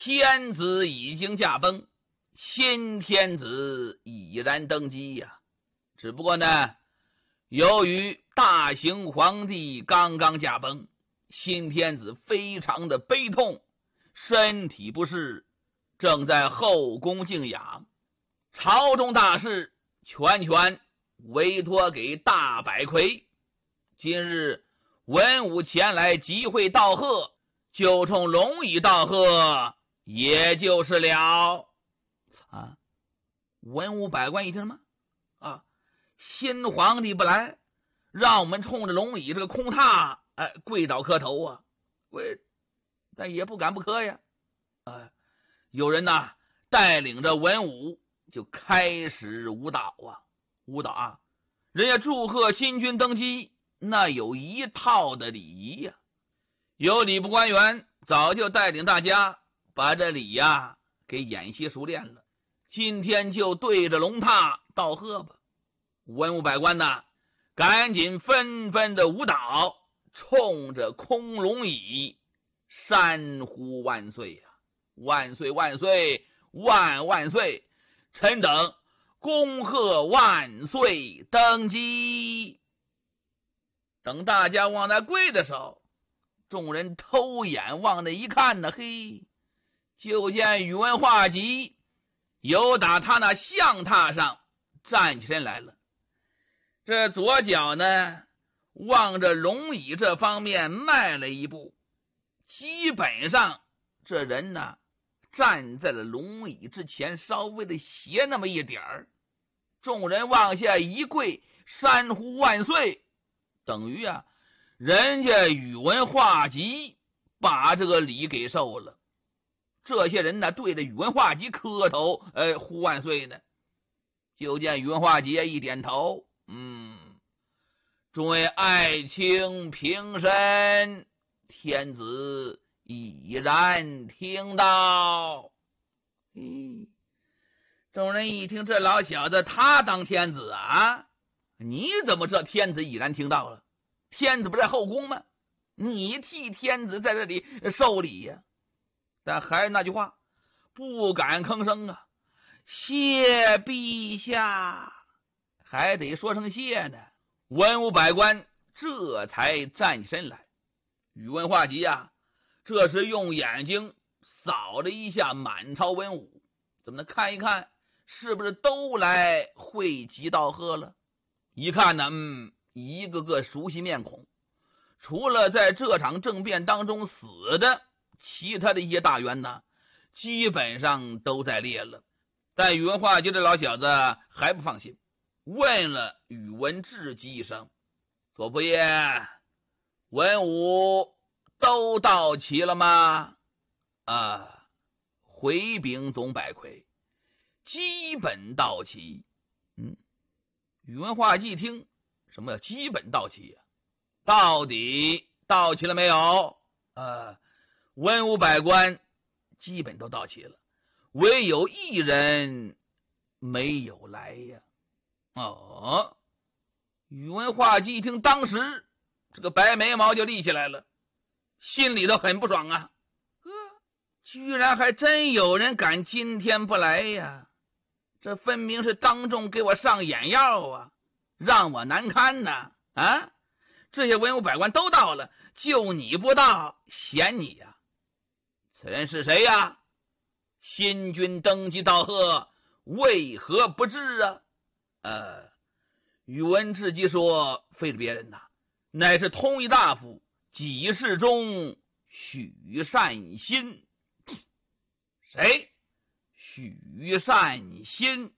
天子已经驾崩，新天子已然登基呀。只不过呢，由于大行皇帝刚刚驾崩，新天子非常的悲痛，身体不适，正在后宫静养。朝中大事全委托给大百魁。今日文武前来集会道贺，就冲龙椅道贺，也就是了。文武百官一听什么新皇帝不来，让我们冲着龙椅这个空榻跪倒磕头啊！但也不敢不磕呀。有人带领着文武就开始舞蹈人家祝贺新君登基，那有一套的礼仪呀。有礼部官员早就带领大家把这礼给演习熟练了，今天就对着龙榻道贺吧。文武百官赶紧纷纷的舞蹈，冲着空龙椅山呼万岁呀！万岁万岁万万岁！臣等恭贺万岁登基。等大家往那跪的时候，众人偷眼往那一看嘿，就见宇文化及由打他那象榻上站起身来了。这左脚呢，望着龙椅这方面迈了一步，基本上这人站在了龙椅之前，稍微的斜那么一点儿。众人往下一跪，山呼万岁，等于人家宇文化及把这个礼给受了。这些人对着宇文化及磕头呼万岁呢。就见宇文化及一点头，诸位爱卿平身，天子已然听到。众人一听，这老小子他当天子你怎么知道天子已然听到了？天子不在后宫吗？你替天子在这里受礼呀。但还是那句话，不敢吭声谢陛下，还得说声谢呢。文武百官这才站起身来。宇文化及这时用眼睛扫了一下满朝文武，怎么能看一看是不是都来会集道贺了。一看一个个熟悉面孔，除了在这场政变当中死的，其他的一些大员基本上都在列了。但宇文化及这老小子还不放心，问了宇文智及一声：左仆射，文武都到齐了吗？回禀总百魁，基本到齐。宇文化及一听，什么叫基本到齐到底到齐了没有？文武百官基本都到齐了，唯有一人没有来呀。宇文化及一听，当时这个白眉毛就立起来了，心里头很不爽居然还真有人敢今天不来呀！这分明是当众给我上眼药让我难堪这些文武百官都到了，就你不到，嫌你此人是谁新君登基道贺，为何不至宇文智及说，非是别人乃是通议大夫给事中许善心。谁？许善心。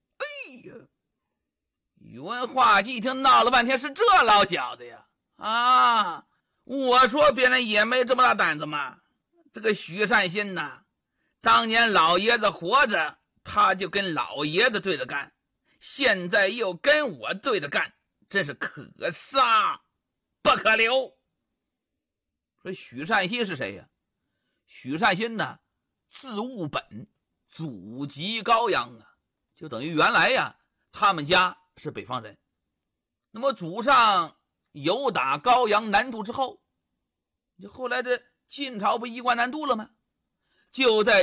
宇文化及一听，闹了半天是这老小子呀！我说别人也没这么大胆子嘛。这个许善心当年老爷子活着，他就跟老爷子对着干，现在又跟我对着干，真是可杀不可留。说许善心是谁呀？许善心字务本，祖籍高阳就等于原来他们家是北方人。那么祖上由打高阳南渡之后，后来这晋朝不衣冠南渡了吗？ 就在